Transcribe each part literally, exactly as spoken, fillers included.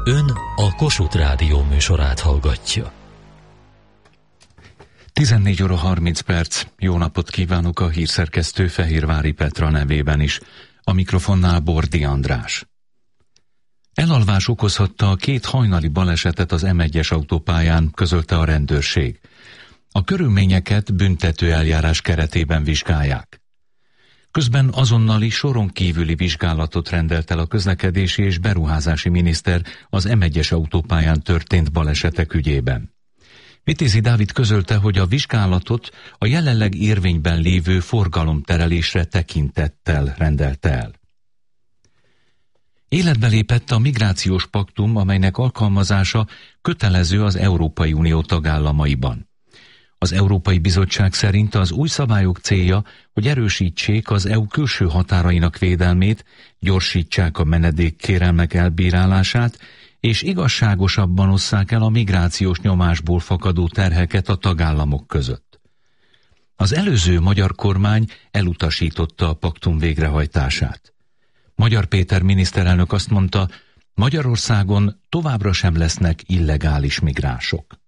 Ön a Kossuth Rádió műsorát hallgatja. tizennégy óra harminc perc. Jó napot kívánok a hírszerkesztő Fehérvári Petra nevében is. A mikrofonnál Bordi András. Elalvás okozhatta a két hajnali balesetet az em egyes autópályán, közölte a rendőrség. A körülményeket büntető eljárás keretében vizsgálják. Közben azonnali soron kívüli vizsgálatot rendelt el a közlekedési és beruházási miniszter az em egyes autópályán történt balesetek ügyében. Vitézi Dávid közölte, hogy a vizsgálatot a jelenleg érvényben lévő forgalomterelésre tekintettel rendelte el. Életbe lépett a migrációs paktum, amelynek alkalmazása kötelező az Európai Unió tagállamaiban. Az Európai Bizottság szerint az új szabályok célja, hogy erősítsék az é u külső határainak védelmét, gyorsítsák a menedékkérelmek elbírálását, és igazságosabban osszák el a migrációs nyomásból fakadó terheket a tagállamok között. Az előző magyar kormány elutasította a paktum végrehajtását. Magyar Péter miniszterelnök azt mondta, Magyarországon továbbra sem lesznek illegális migránsok.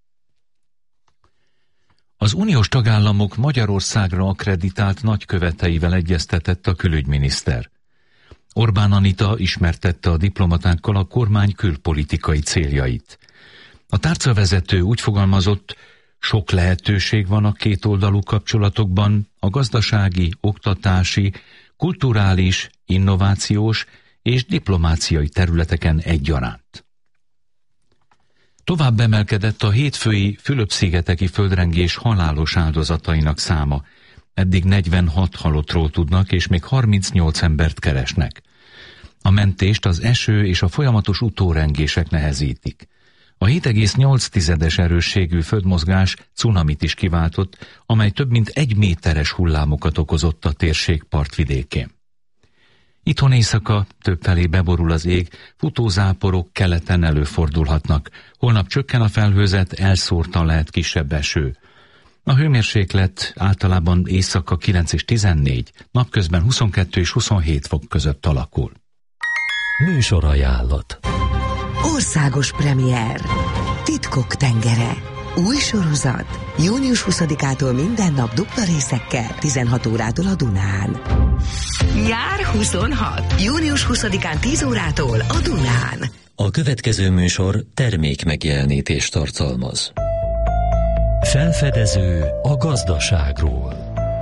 Az uniós tagállamok Magyarországra akkreditált nagyköveteivel egyeztetett a külügyminiszter. Orbán Anita ismertette a diplomatákkal a kormány külpolitikai céljait. A tárcavezető úgy fogalmazott, sok lehetőség van a kétoldalú kapcsolatokban, a gazdasági, oktatási, kulturális, innovációs és diplomáciai területeken egyaránt. Tovább emelkedett a hétfői Fülöp-szigeteki földrengés halálos áldozatainak száma. Eddig negyvenhat halottról tudnak, és még harmincnyolc embert keresnek. A mentést az eső és a folyamatos utórengések nehezítik. A hét egész nyolc tizedes erősségű földmozgás cunamit is kiváltott, amely több mint egy méteres hullámokat okozott a térség partvidékén. Itthon éjszaka többfelé beborul az ég, futózáporok keleten előfordulhatnak. Holnap csökken a felhőzet, elszórtan lehet kisebb eső. A hőmérséklet általában éjszaka kilenc és tizennégy, napközben huszonkettő és huszonhét fok között alakul. Műsorajánlat. Országos premier. Titkok tengere. Új sorozat. június huszadikától minden nap dupla részekkel, tizenhat órától a Dunán. Nyár huszonhat. június huszadikán tíz órától a Dunán. A következő műsor termék megjelenítést tartalmaz. Felfedező a gazdaságról.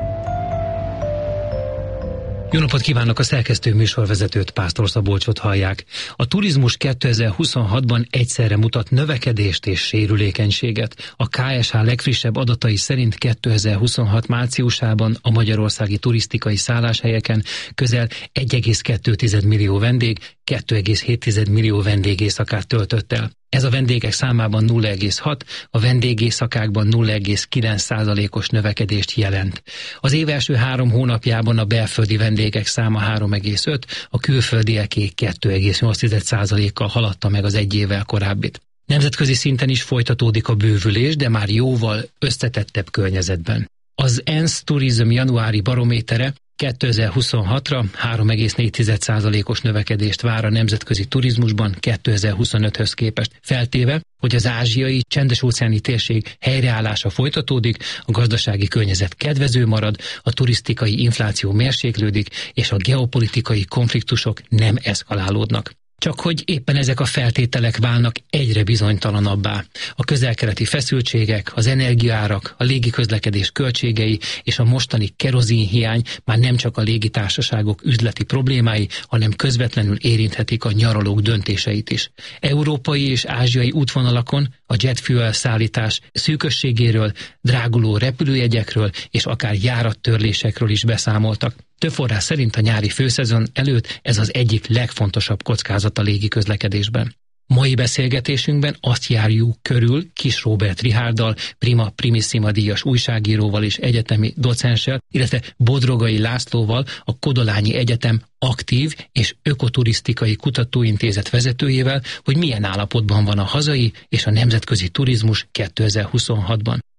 Jó napot kívánok, a szerkesztő műsorvezetőt, Pásztor Szabolcsot hallják. A turizmus kétezer-huszonhatban egyszerre mutat növekedést és sérülékenységet. A ká es há legfrissebb adatai szerint kétezer-huszonhat márciusában a magyarországi turisztikai szálláshelyeken közel egy egész kettő millió vendég két egész hét millió vendégészakát töltött el. Ez a vendégek számában nulla egész hat, a vendégészakákban nulla egész kilenc százalékos növekedést jelent. Az év első három hónapjában a belföldi vendégek száma három egész öt, a külföldieké két egész nyolc százalékkal haladta meg az egy évvel korábbit. Nemzetközi szinten is folytatódik a bővülés, de már jóval összetettebb környezetben. Az ENSZ Tourism januári barométere kétezer-huszonhatra három egész négy százalékos növekedést vár a nemzetközi turizmusban kétezer-huszonöthöz képest, feltéve, hogy az ázsiai, csendes-óceáni térség helyreállása folytatódik, a gazdasági környezet kedvező marad, a turisztikai infláció mérséklődik, és a geopolitikai konfliktusok nem eszkalálódnak. Csak hogy éppen ezek a feltételek válnak egyre bizonytalanabbá. A közel-keleti feszültségek, az energiaárak, a légiközlekedés költségei és a mostani kerozinhiány már nem csak a légitársaságok üzleti problémái, hanem közvetlenül érinthetik a nyaralók döntéseit is. Európai és ázsiai útvonalakon a jet fuel szállítás szűkösségéről, dráguló repülőjegyekről és akár járattörlésekről is beszámoltak. Több forrás szerint a nyári főszezon előtt ez az egyik legfontosabb kockázat a légiközlekedésben. Mai beszélgetésünkben azt járjuk körül Kis Róbert Richárddal, Prima Primissima díjas újságíróval és egyetemi docenssel, illetve Bodrogai Lászlóval, a Kodolányi Egyetem aktív és ökoturisztikai kutatóintézet vezetőjével, hogy milyen állapotban van a hazai és a nemzetközi turizmus kétezer-huszonhatban.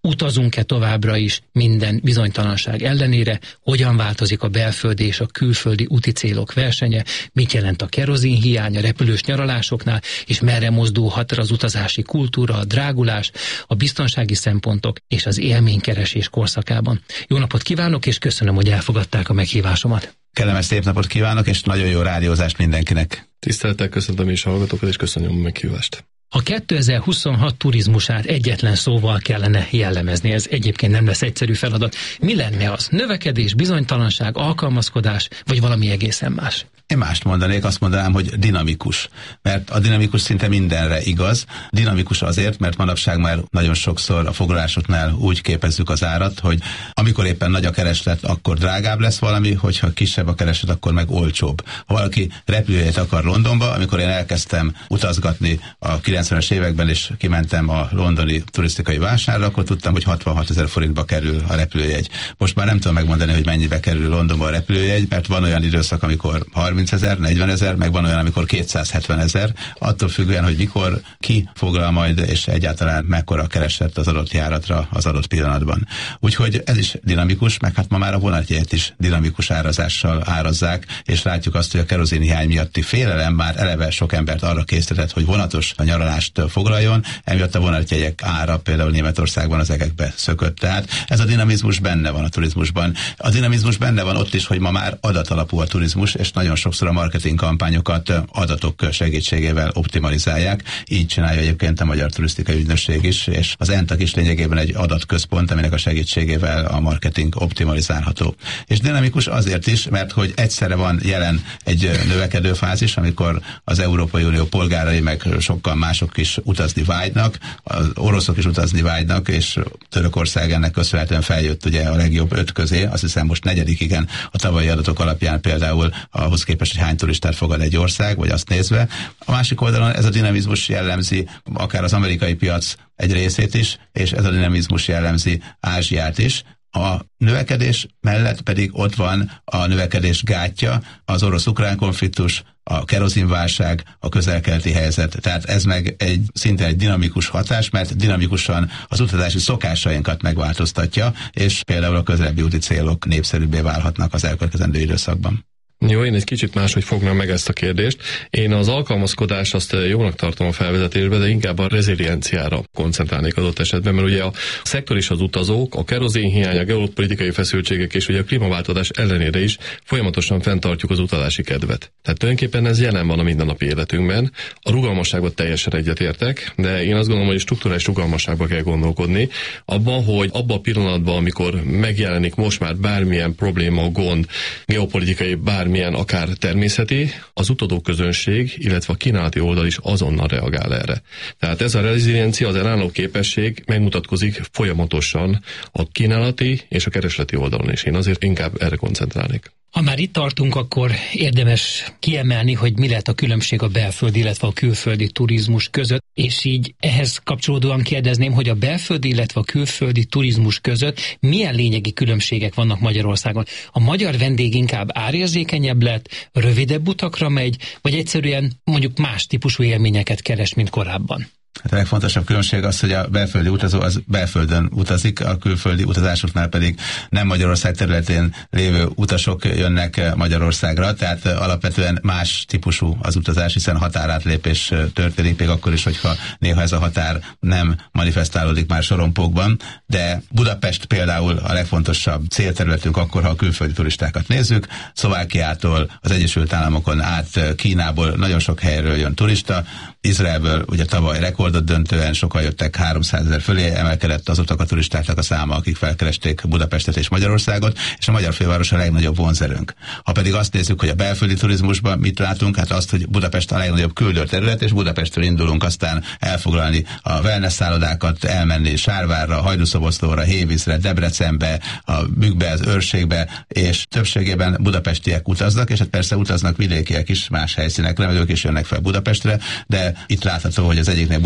Utazunk-e továbbra is minden bizonytalanság ellenére? Hogyan változik a belföldi és a külföldi úti célok versenye? Mit jelent a kerozin hiány a repülős nyaralásoknál? És merre mozdulhat az utazási kultúra, a drágulás, a biztonsági szempontok és az élménykeresés korszakában? Jó napot kívánok, és köszönöm, hogy elfogadták a meghívásomat. Kellemes szép napot kívánok, és nagyon jó rádiózást mindenkinek. Tisztelettel köszöntöm is a hallgatókat, és köszönöm a meghívást. A kétezer-huszonhat turizmusát egyetlen szóval kellene jellemezni, ez egyébként nem lesz egyszerű feladat. Mi lenne az? Növekedés, bizonytalanság, alkalmazkodás, vagy valami egészen más? Én mást mondanék, azt mondanám, hogy dinamikus. Mert a dinamikus szinte mindenre igaz. Dinamikus azért, mert manapság már nagyon sokszor a foglalásoknál úgy képezzük az árat, hogy amikor éppen nagy a kereslet, akkor drágább lesz valami, hogyha kisebb a kereslet, akkor meg olcsóbb. Ha valaki repülőjét akar Londonba, amikor én elkezdtem utazgatni a kilencvenes években, és kimentem a londoni turisztikai vásárra, akkor tudtam, hogy hatvanhat ezer forintba kerül a repülőjegy. Most már nem tudom megmondani, hogy mennyibe kerül Londonba a repülőjegy, mert van olyan időszak, amikor harmincezer, negyvenezer, meg van olyan, amikor kétszázhetvenezer, attól függően, hogy mikor ki foglal majd, és egyáltalán mekkora keresett az adott járatra az adott pillanatban. Úgyhogy ez is dinamikus, meg hát ma már a vonatjegyet is dinamikus árazással árazzák, és látjuk azt, hogy a kerozinhiány miatti félelem már eleve sok embert arra késztetett, hogy vonatos a nyaralást foglaljon, emiatt a vonatjegyek ára például Németországban az egekbe szökött. Tehát ez a dinamizmus benne van a turizmusban. A dinamizmus benne van ott is, hogy ma már adatalapú a turizmus, és nagyon sokszor a marketing kampányokat adatok segítségével optimalizálják. Így csinálja egyébként a Magyar Turisztikai Ügynökség is, és az e en té á ká is lényegében egy adatközpont, aminek a segítségével a marketing optimalizálható. És dinamikus azért is, mert hogy egyszerre van jelen egy növekedő fázis, amikor az Európai Unió polgárai meg sokkal mások is utazni vágynak, az oroszok is utazni vágynak, és Törökország ennek köszönhetően feljött ugye a legjobb öt közé, azt hiszem most negyedik, igen, a tavalyi adatok alapján például ahhoz képest, hogy hány turistát fogad egy ország, vagy azt nézve. A másik oldalon ez a dinamizmus jellemzi akár az amerikai piac egy részét is, és ez a dinamizmus jellemzi Ázsiát is. A növekedés mellett pedig ott van a növekedés gátja, az orosz-ukrán konfliktus, a kerozinválság, a közel-keleti helyzet. Tehát ez meg egy szinte egy dinamikus hatás, mert dinamikusan az utazási szokásainkat megváltoztatja, és például a közelebbi úti célok népszerűbbé válhatnak az elkövetkezendő időszakban. Jó, én egy kicsit máshogy fognám meg ezt a kérdést. Én az alkalmazkodást azt jónak tartom a felvezetésben, de inkább a rezilienciára koncentrálnék adott esetben, mert ugye a szektor és az utazók, a kerozinhiány, a geopolitikai feszültségek és ugye a klímaváltozás ellenére is folyamatosan fenntartjuk az utazási kedvet. Tehát tulajdonképpen ez jelen van a mindennapi életünkben. A rugalmasságot teljesen egyetértek, de én azt gondolom, hogy strukturális rugalmasságba kell gondolkodni. Abban, hogy abban a pillanatban, amikor megjelenik most már bármilyen probléma, gond, geopolitikai bár milyen akár természeti, az utazóközönség, illetve a kínálati oldal is azonnal reagál erre. Tehát ez a reziliencia, az elálló képesség megmutatkozik folyamatosan a kínálati és a keresleti oldalon is. Én azért inkább erre koncentrálnék. Ha már itt tartunk, akkor érdemes kiemelni, hogy mi lehet a különbség a belföldi, illetve a külföldi turizmus között, és így ehhez kapcsolódóan kérdezném, hogy a belföldi, illetve a külföldi turizmus között milyen lényegi különbségek vannak Magyarországon. A magyar vendég inkább árérzékenyebb lett, rövidebb utakra megy, vagy egyszerűen mondjuk más típusú élményeket keres, mint korábban? Hát a legfontosabb különbség az, hogy a belföldi utazó az belföldön utazik, a külföldi utazásoknál pedig nem Magyarország területén lévő utasok jönnek Magyarországra, tehát alapvetően más típusú az utazás, hiszen határátlépés történik, még akkor is, hogyha néha ez a határ nem manifestálódik már sorompókban, de Budapest például a legfontosabb célterületünk akkor, ha a külföldi turistákat nézzük. Szlovákiától az Egyesült Államokon át Kínából nagyon sok helyről jön turista, Izraelből ugye tavaly rekordot döntően sokan jöttek, háromszázezer fölé emelkedett azoknak a turistáknak a száma, akik felkeresték Budapestet és Magyarországot, és a magyar főváros a legnagyobb vonzerőnk. Ha pedig azt nézzük, hogy a belföldi turizmusban mit látunk, hát azt, hogy Budapest a legnagyobb küldőterület, és Budapestről indulunk aztán elfoglalni a wellness szállodákat, elmenni Sárvárra, Hajdúszoboszlóra, Hévízre, Debrecenbe, a Bükkbe, az Őrségbe, és többségében budapestiek utaznak, és hát persze utaznak vidékiek is más helyszínekre, mert ők is jönnek fel Budapestre, de itt látható, hogy az egyiknél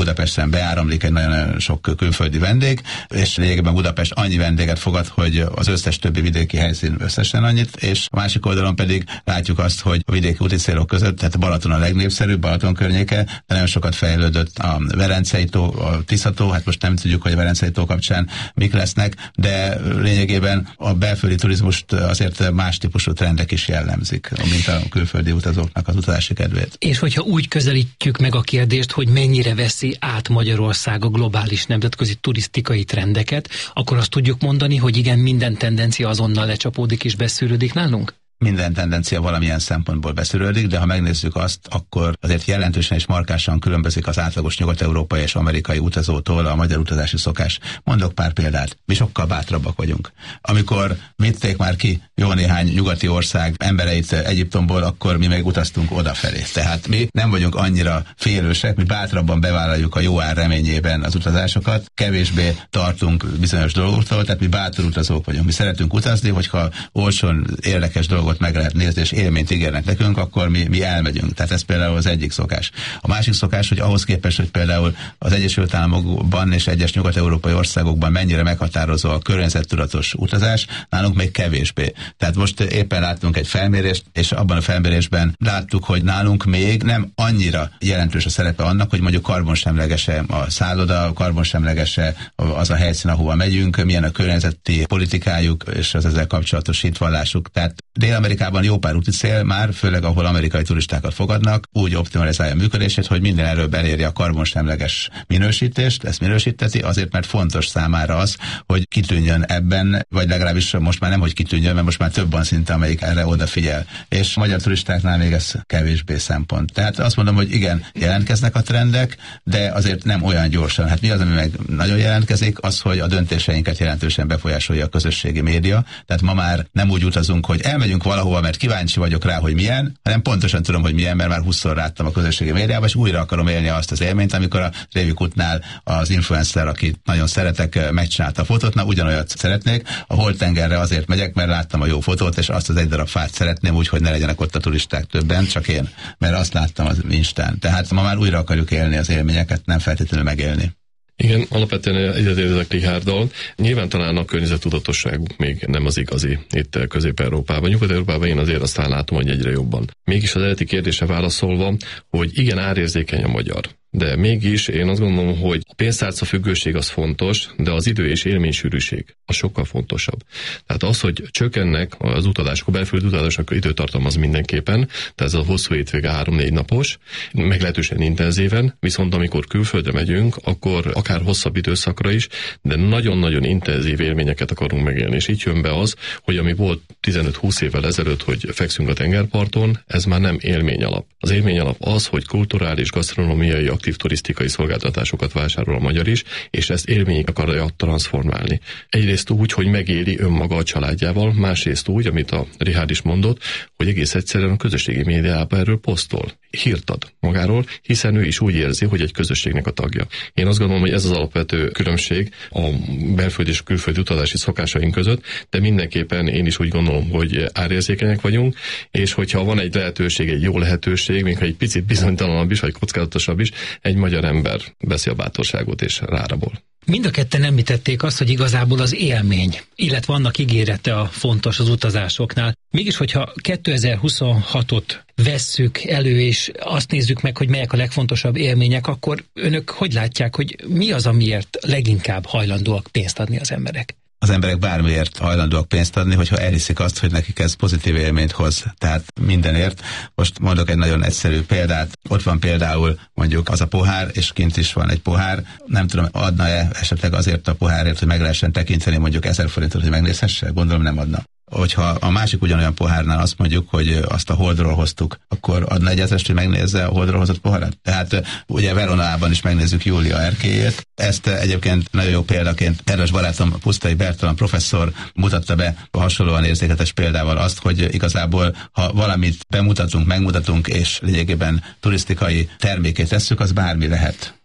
Budapesten beáramlik egy nagyon sok külföldi vendég, és lényegében Budapest annyi vendéget fogad, hogy az összes többi vidéki helyszín összesen annyit, és a másik oldalon pedig látjuk azt, hogy a vidéki úti célok között, tehát Balaton a legnépszerűbb, Balaton környéke, de nagyon sokat fejlődött a Verencei tó, a Tisza tó, hát most nem tudjuk, hogy a Verencei tó kapcsán mik lesznek, de lényegében a belföldi turizmust azért más típusú trendek is jellemzik, mint a külföldi utazóknak az utazási kedvét. És hogyha úgy közelítjük meg a kérdést, hogy mennyire veszi át Magyarország a globális nemzetközi turisztikai trendeket, akkor azt tudjuk mondani, hogy igen, minden tendencia azonnal lecsapódik és beszűrődik nálunk? Minden tendencia valamilyen szempontból beszűrődik, de ha megnézzük azt, akkor azért jelentősen és markánsan különbözik az átlagos nyugat-európai és amerikai utazótól a magyar utazási szokás. Mondok pár példát. Mi sokkal bátrabbak vagyunk. Amikor vitték már ki jó néhány nyugati ország embereit Egyiptomból, akkor mi meg utaztunk odafelé. Tehát mi nem vagyunk annyira félősek, mi bátrabban bevállaljuk a jó ár reményében az utazásokat, kevésbé tartunk bizonyos dolgoktól, tehát mi bátor utazók vagyunk. Mi szeretünk utazni, hogyha olcsón érdekes dolgok meg lehet nézni, és élményt ígérnek nekünk, akkor mi, mi elmegyünk. Tehát ez például az egyik szokás. A másik szokás, hogy ahhoz képest, hogy például az Egyesült Államokban és egyes nyugat-európai országokban mennyire meghatározó a környezettudatos utazás, nálunk még kevésbé. Tehát most éppen láttunk egy felmérést, és abban a felmérésben láttuk, hogy nálunk még nem annyira jelentős a szerepe annak, hogy mondjuk karbonsemlegese a szálloda, karbonsemlegese az a helyszín, ahova megyünk, milyen a környezeti politikájuk, és az ezzel kapcsolatos hitvallásuk. Tehát Dél-Amerikában jó pár úti cél már, főleg ahol amerikai turistákat fogadnak, úgy optimalizálja a működését, hogy minden erről elérje a karbonsemleges minősítést, ezt minősíteti, azért, mert fontos számára az, hogy kitűnjön ebben, vagy legalábbis most már nem, hogy kitűnjön, mert most már több van szinte, amelyik erre odafigyel. És a magyar turistáknál még ez kevésbé szempont. Tehát azt mondom, hogy igen, jelentkeznek a trendek, de azért nem olyan gyorsan. Hát mi az, ami meg nagyon jelentkezik, az, hogy a döntéseinket jelentősen befolyásolja a közösségi média. Tehát ma már nem úgy utazunk, hogy elmegyünk valahova, mert kíváncsi vagyok rá, hogy milyen, hanem pontosan tudom, hogy milyen, mert már húszszor láttam a közösségi médiában, és újra akarom élni azt az élményt, amikor a Révi Kutnál az influencer, akit nagyon szeretek, megcsinálta a fotót, na ugyanolyat szeretnék. A Holtengerre azért megyek, mert láttam a jó fotót, és azt az egy darab fát szeretném, úgyhogy ne legyenek ott a turisták többen, csak én, mert azt láttam az Instán. Tehát ma már újra akarjuk élni az élményeket, nem feltétlenül megélni. Igen, alapvetően egyetértek Richárddal. Nyilván talán a környezettudatosságuk még nem az igazi itt Közép-Európában. Nyugat-Európában én azért aztán látom, hogy egyre jobban. Mégis az eredeti kérdésre válaszolva, hogy igen, árérzékeny a magyar. De mégis én azt gondolom, hogy a pénztárca függőség az fontos, de az idő és élménysűrűség az sokkal fontosabb. Tehát az, hogy csökkennek az utazások, a belföldi utazások időtartam az mindenképpen, tehát ez a hosszú hétvége három-négy napos, meglehetősen intenzíven, viszont amikor külföldre megyünk, akkor akár hosszabb időszakra is, de nagyon-nagyon intenzív élményeket akarunk megélni. És így jön be az, hogy ami volt tizenöt-húsz évvel ezelőtt, hogy fekszünk a tengerparton, ez már nem élmény alap. Az élmény alap az, hogy kulturális, gasztronómiai, aktív turisztikai szolgáltatásokat vásárol a magyar is, és ezt élményig akarja transformálni. Egyrészt úgy, hogy megéli önmaga a családjával, másrészt úgy, amit a Richárd is mondott, hogy egész egyszerűen a közösségi médiában erről posztol, hírt ad magáról, hiszen ő is úgy érzi, hogy egy közösségnek a tagja. Én azt gondolom, hogy ez az alapvető különbség a belföldi és külföldi utazási szokásaink között, de mindenképpen én is úgy gondolom, hogy árérzékenyek vagyunk, és hogyha van egy lehetőség, egy jó lehetőség, még ha egy picit bizonytalanabb is, vagy kockázatosabb is, egy magyar ember veszi a bátorságot és rárabol. Mind a ketten említették azt, hogy igazából az élmény, illetve annak ígérete a fontos az utazásoknál. Mégis, hogyha kétezer-huszonhatot vesszük elő, és azt nézzük meg, hogy melyek a legfontosabb élmények, akkor önök hogy látják, hogy mi az, amiért leginkább hajlandóak pénzt adni az emberek? Az emberek bármiért hajlandóak pénzt adni, hogyha elhiszik azt, hogy nekik ez pozitív élményt hoz. Tehát mindenért. Most mondok egy nagyon egyszerű példát. Ott van például mondjuk az a pohár, és kint is van egy pohár. Nem tudom, adna-e esetleg azért a pohárért, hogy meg lehessen tekinteni mondjuk ezer forintot, hogy megnézhesse? Gondolom nem adna. Hogyha a másik ugyanolyan pohárnál azt mondjuk, hogy azt a Holdról hoztuk, akkor adna egy ezrest, hogy megnézze a Holdról hozott poharat? Tehát ugye Veronában is megnézzük Júlia erkélyét. Ezt egyébként nagyon jó példaként kedves barátom Pusztai Bertalan professzor mutatta be a hasonlóan érzéketes példával azt, hogy igazából ha valamit bemutatunk, megmutatunk, és lényegében turisztikai termékét tesszük, az bármi lehet.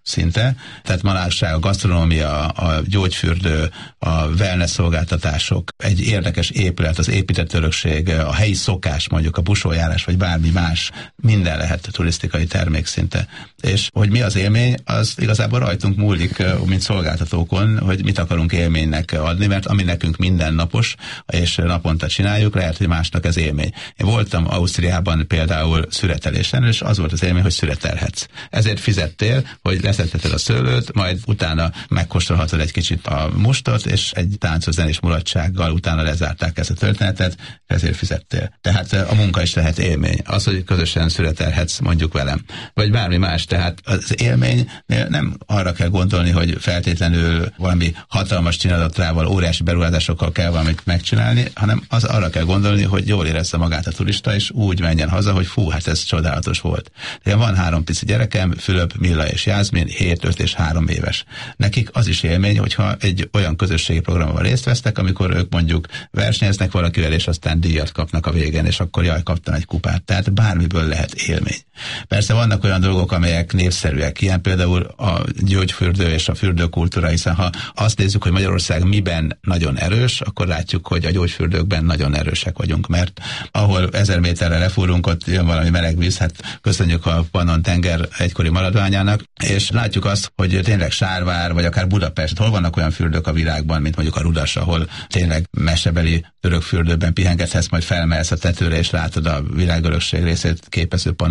szinte, tehát manapság a gasztronómia, a gyógyfürdő, a wellness szolgáltatások, egy érdekes épület, az épített örökség, a helyi szokás, mondjuk a busójárás, vagy bármi más, minden lehet turisztikai termék szinte. És hogy mi az élmény, az igazából rajtunk múlik, mint szolgáltatókon, hogy mit akarunk élménynek adni, mert ami nekünk mindennapos, és naponta csináljuk, lehet, hogy másnak ez élmény. Én voltam Ausztriában például szüretelésen, és az volt az élmény, hogy szüretelhetsz. Ezért fizettél, hogy leszetteted a szőlőt, majd utána megkóstolhatod egy kicsit a mustot, és egy táncos zenés mulatsággal utána lezárták ezt a történetet, ezért fizettél. Tehát a munka is lehet élmény. Az, hogy közösen szüretelhetsz mondjuk velem. Vagy bármi más. Tehát az élménynél nem arra kell gondolni, hogy feltétlenül valami hatalmas csinálatra, óriási beruházásokkal kell valamit megcsinálni, hanem az arra kell gondolni, hogy jól érezze magát a turista, és úgy menjen haza, hogy fú, hát ez csodálatos volt. De van három pici gyerekem, Fülöp, Milla és Jászmin, hét, öt és három éves. Nekik az is élmény, hogyha egy olyan közösségi programban részt vesznek, amikor ők mondjuk versenyeznek valakivel, és aztán díjat kapnak a végén, és akkor jaj, kaptam egy kupát. Tehát bármiből lehet élmény. Persze vannak olyan dolgok, amelyek népszerűek, ilyen például a gyógyfürdő és a fürdőkultúra, hiszen ha azt nézzük, hogy Magyarország miben nagyon erős, akkor látjuk, hogy a gyógyfürdőkben nagyon erősek vagyunk, mert ahol ezer méterre lefúrunk, ott jön valami meleg víz, hát köszönjük a Pannon tenger egykori maradványának, és látjuk azt, hogy tényleg Sárvár, vagy akár Budapest, hol vannak olyan fürdők a világban, mint mondjuk a Rudas, ahol tényleg mesebeli török fürdőben pihengethetsz, majd felmehetsz a tetőre, és látod a világörökség részét képező Pannon